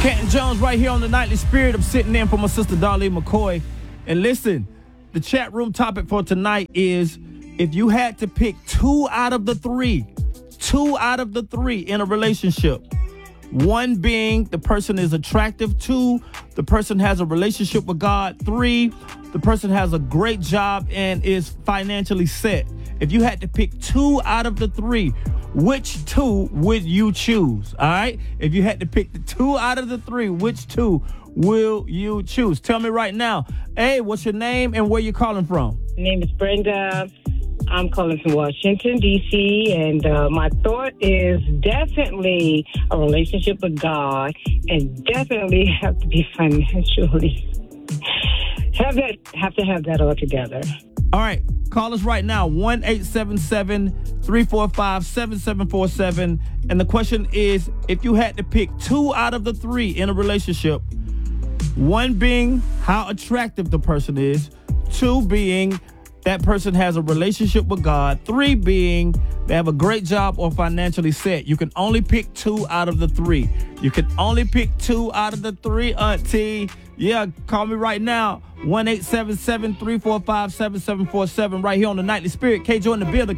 Canton Jones right here on the Nightly Spirit. I'm sitting in for my sister Darlene McCoy. And listen, the chat room topic for tonight is if you had to pick two out of the three in a relationship, one being the person is attractive, two, the person has a relationship with God, three, the person has a great job and is financially set. If you had to pick two out of the three, which two would you choose? All right. If you had to pick the two out of the three, which two will you choose? Tell me right now. Hey, what's your name and where you calling from? My name is Brenda. I'm calling from Washington, D.C., and my thought is definitely a relationship with God and definitely have to be financially, have to have that all together. All right. Call us right now, 1-877-345-7747. And the question is, if you had to pick two out of the three in a relationship, one being how attractive the person is, two being that person has a relationship with God, three being they have a great job or financially set. You can only pick two out of the three. You can only pick two out of the three, auntie. Yeah, call me right now, 1-877-345-7747 right here on the Nightly Spirit. KJ in the building.